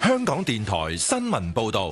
香港電台新聞報道。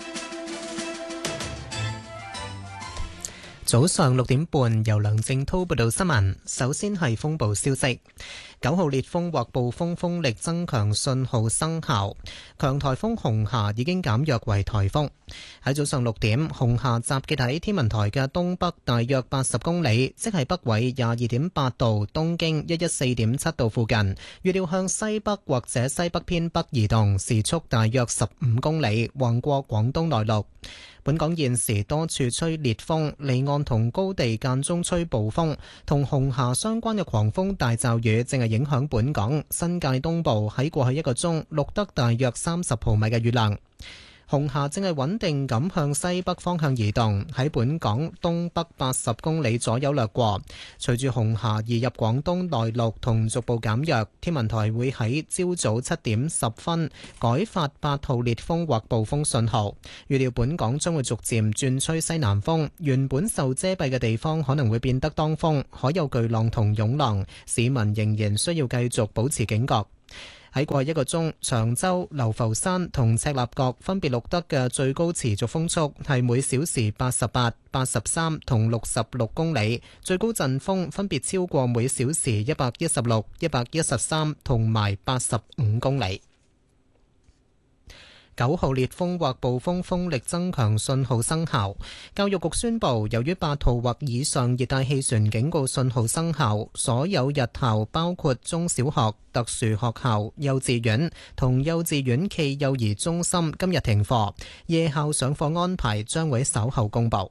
早上6點半，由梁正滔報道新聞。首先係風暴消息，9號烈風或暴風風力增強信號生效，強颱風紅霞已經減弱為颱風。喺早上6點，紅霞集結喺天文台嘅東北大約80公里，即係北緯22.8度、東經114.7度附近。預料向西北或者西北偏北移動，時速大約15公里，橫過廣東內陸。本港現時多處吹烈風，離岸同高地間中吹暴風，同紅霞相關嘅狂風大驟雨正係影響本港。新界東部喺過去1個鐘錄得大約30毫米嘅雨量。紅霞正係穩定咁向西北方向移動，喺本港東北80公里左右掠過。隨住紅霞移入廣東內陸同逐步減弱，天文台會喺朝早7點10分改發8號烈風或暴風信號。預料本港將會逐漸轉吹西南風，原本受遮蔽嘅地方可能會變得當風，海有巨浪同湧浪，市民仍然需要繼續保持警覺。喺過去1個鐘，長洲、流浮山同赤鱲角分別錄得嘅最高持續風速係每小時88、83同66公里，最高陣風分別超過每小時116、113同埋85公里。9號烈風或暴風風力增強信號生效。教育局宣布，由於8號或以上熱帶氣旋警告信號生效，所有日校包括中小學、特殊學校、幼稚園同幼稚園暨幼兒中心今日停課，夜校上課安排將會稍後公佈。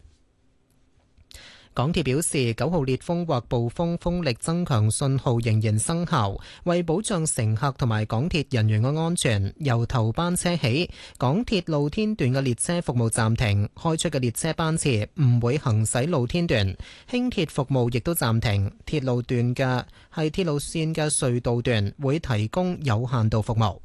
港鐵表示，9號烈風或暴風風力增強信號仍然生效，為保障乘客同埋港鐵人員嘅安全，由頭班車起，港鐵露天段嘅列車服務暫停，開出嘅列車班次唔會行駛露天段，輕鐵服務亦都暫停，鐵路線嘅隧道段會提供有限度服務。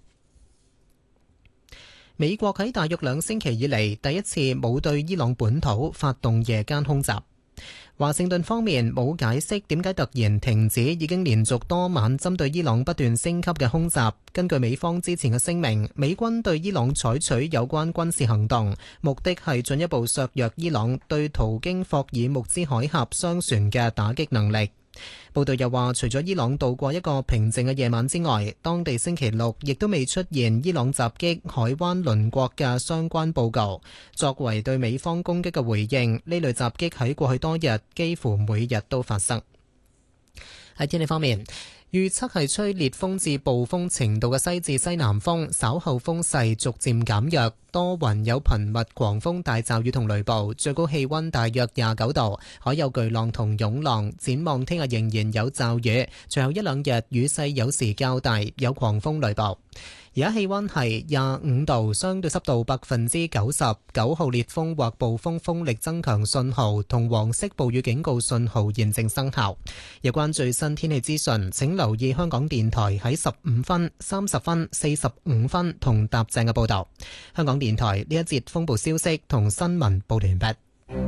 美國喺大約2星期以嚟第一次冇對伊朗本土發動夜間空襲。華盛頓方面冇解釋點解突然停止已經連續多晚針對伊朗不斷升級嘅空襲。根據美方之前嘅聲明，美軍對伊朗採取有關軍事行動，目的係進一步削弱伊朗對途經霍爾木茲海峽商船嘅打擊能力。報道又話，除咗伊朗度過一個平靜嘅夜晚之外，當地星期六亦都未出現伊朗襲擊海灣鄰國嘅相關報告。作為對美方攻擊嘅回應，呢類襲擊喺過去多日幾乎每日都發生。喺天氣方面，預測係吹烈風至暴風程度嘅西至西南風，稍後風勢逐漸減弱，多雲有頻密狂風大驟雨同雷暴，最高氣溫大約29度，海有巨浪同湧浪。展望聽日仍然有驟雨，隨後1-2日雨勢有時較大，有狂風雷暴。而家氣溫係25度，相對濕度90%。9號烈風或暴風風力增強信號同黃色暴雨警告信號現正生效。有關最新天氣資訊，請留意香港電台喺15分、30分、45分同踏正嘅報道。香港電台呢一節風暴消息同新聞報道完畢。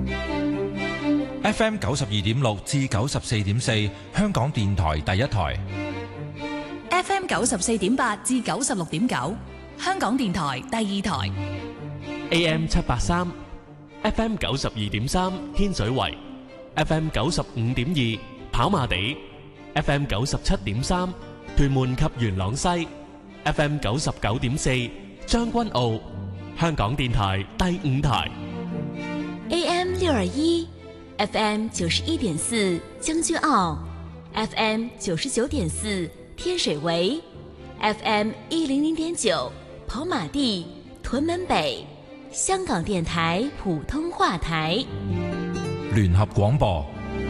FM 92.6至94.4，香港電台第一台。 FM 94.8至96.9，香港電台第二台。 AM 783 FM 92.3，天水圍 FM 95.2，跑馬地 FM 97.3，屯門及元朗西 FM 99.4，將軍澳，香港電台第五台。 AM 621 FM 91.4，將軍澳 FM 99.4，天水圍 FM 100.9，跑馬地、屯門北，香港電台普通話台。 聯合廣播。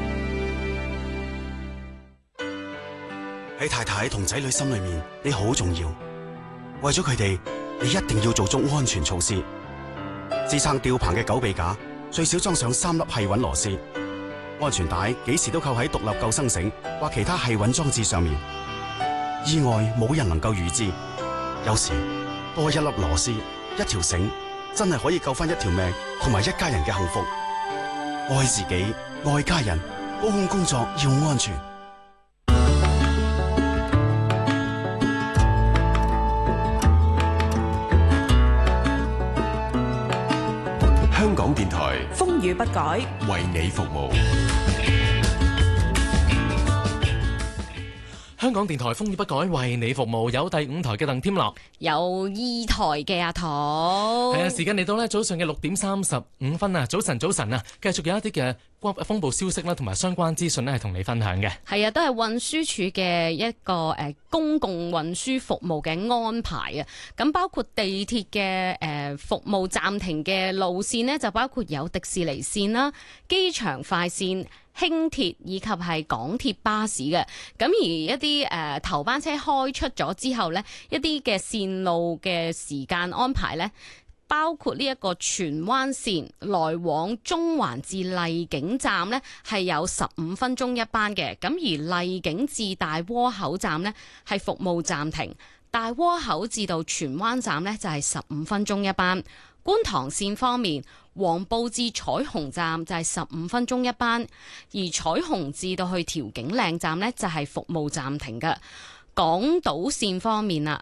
喺太太同仔女心裏面，你好重要。為咗佢哋，你一定要做足安全措施。支撐吊棚嘅狗臂架最少裝上3粒繫穩螺絲。安全帶幾時都扣喺獨立救生繩或其他繫穩裝置上面。意外冇人能夠預知，有時多一粒螺絲、一條繩，真係可以救翻一條命同埋一家人嘅幸福。愛自己，愛家人，高空工作要安全。 港電台風雨不改， 為你服務。 香港電台風雨不改，為你服務。有第5台嘅鄧添樂， 有2台嘅阿桃。 係啊，時間嚟到呢早上嘅6:35啊！早晨啊，繼續有一啲嘅風暴消息啦，同埋相關資訊呢係同你分享嘅。 係啊，都係運輸署嘅一個公共運輸服務嘅安排啊。咁包括地鐵嘅服務暫停嘅路線呢，就包括有迪士尼線啦、機場快線、輕鐵以及係港鐵巴士嘅。咁而一啲頭班車開出咗之後呢，一啲嘅線路嘅時間安排呢，包括呢一個荃灣線來往中環至荔景站呢，係有15分鐘一班嘅。咁而荔景至大窩口站呢，係服務暫停，大窩口至到荃灣站呢，就係15分鐘一班。觀塘線方面，黃埔至彩虹站就係15分鐘一班，而彩虹至到去調景嶺站呢，就係服務暫停嘅。港島線方面啦，